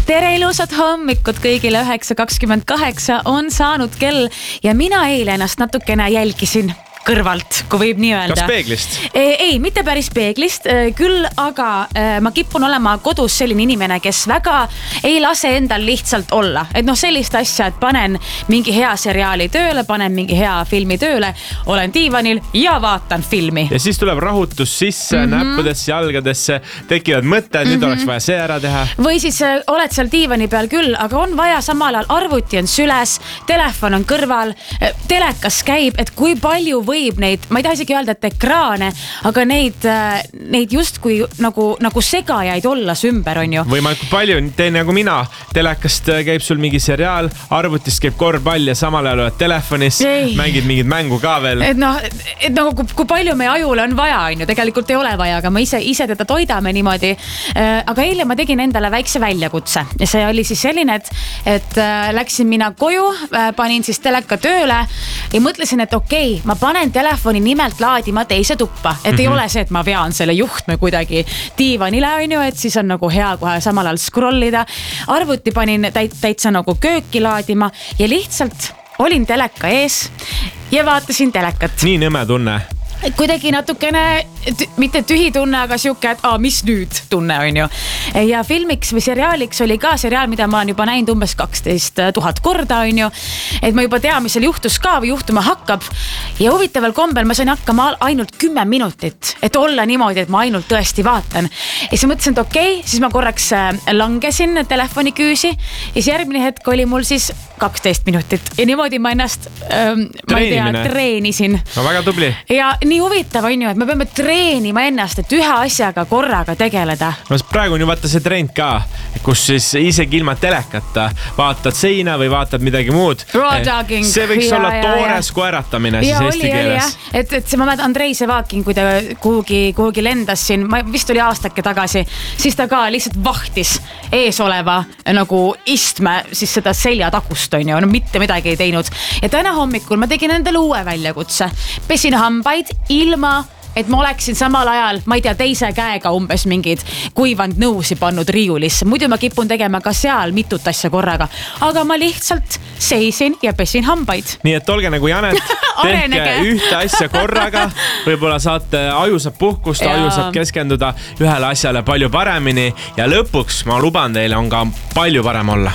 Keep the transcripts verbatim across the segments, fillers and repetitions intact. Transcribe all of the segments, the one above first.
tere ilusat hommikut kõigile, üheksa kakskümmend kaheksa on saanud kell ja mina eile ennast natukene jälgisin kõrvalt, kui võib nii öelda. Kas peeglist? Ei, ei, mitte päris peeglist, küll aga ma kipun olema kodus selline inimene, kes väga ei lase endal lihtsalt olla. Et noh, sellist asja, et panen mingi hea seriaali tööle, panen mingi hea filmi tööle, olen diivanil ja vaatan filmi. Ja siis tuleb rahutus sisse, mm-hmm. näppudesse, jalgadesse, tekivad mõtted, nüüd mm-hmm. oleks vaja see ära teha. Või siis oled seal diivani peal küll, aga on vaja samal ajal, arvuti on süles, telefon on kõrval, telekas käib, et kui palju võib neid, ma ei taha isegi öelda, et ekraane, aga neid, neid justkui nagu, nagu segajaid olla ümber on ju. Võimalikult palju, tee nagu mina. Telekast käib sul mingi seriaal, arvutist käib korvpall ja samal ajal oled telefonis, ei. Mängid mingid mängu ka veel. Et noh, et noh kui, kui palju meie ajule on vaja, on ju, tegelikult ei ole vaja, aga me ise, ise teda toidame niimoodi. Aga eile ma tegin endale väikse väljakutse ja see oli siis selline, et, et läksin mina koju, panin siis teleka tööle ja mõtlesin, et okei, okay, ma panen telefoni nimelt laadima teise tuppa, et mm-hmm. ei ole see, et ma vean selle juhtme kuidagi diivanile on ju, et siis on nagu hea kohe samal ajal scrollida. Arvuti panin täit, täitsa nagu kööki laadima ja lihtsalt olin teleka ees ja vaatasin telekat. Nii nõme tunne. Kuidagi natukene, mitte tühi tunne, aga siuke, et aa, mis nüüd tunne on ju. Ja filmiks või seriaaliks oli ka seriaal, mida ma olen juba näinud umbes kaksteist tuhat korda on ju. Et ma juba tean, mis seal juhtus ka või juhtuma hakkab. Ja huvitaval kombel ma sain hakkama ainult kümme minutit, et olla niimoodi, et ma ainult tõesti vaatan. Ja siis mõtlesin, et okei, okay, siis ma korraks langesin telefoni küüsi ja siis järgmine hetk oli mul siis kaksteist minutit ja niimoodi ma ennast ähm, ma ei tea, treenisin. No väga tubli. Ja nii huvitav on ju, et me peame treenima ennast, et ühe asjaga korraga tegeleda. No praegu on ju vaata see trend ka, kus siis isegi ilma telekata vaatad seina või vaatad midagi muud. Raw-dogging. See võiks ja, olla ja, toores ja. Koeratamine siis ja, eesti oli, keeles. Oli, et, et see ma mäletan Andrei Sevakin, kui ta kuhugi, kuhugi lendas siin, ma vist oli aastake tagasi, siis ta ka lihtsalt vahtis ees oleva nagu istme siis seda seljatakust on ju, no mitte midagi ei teinud. Ja täna hommikul ma tegin endale uue väljakutse. Pesin hambaid ilma, et ma oleksin samal ajal, ma ei tea, teise käega umbes mingid kuivand nõusi pannud riiulisse. Muidu ma kipun tegema ka seal mitut asja korraga. Aga ma lihtsalt seisin ja pesin hambaid. Nii et olge nagu Janet, tehke ühte asja korraga. Võib-olla saate, aju saab puhkust, ja. Aju saab keskenduda ühele asjale palju paremini. Ja lõpuks, ma luban teile, on ka palju parem olla.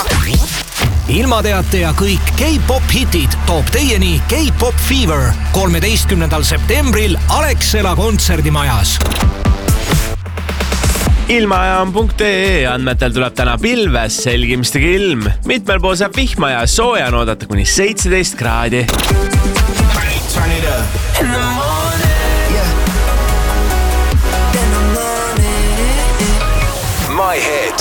Ilmateate ja kõik K-pop hitid toob teieni K-pop Fever kolmeteistkümnendal septembril Alexela kontserdimajas. Ilmajaam punkt ee andmetel tuleb täna pilves, selgimistega ilm. Mitmel pool saab vihma ja sooja on oodata kuni seitseteist kraadi.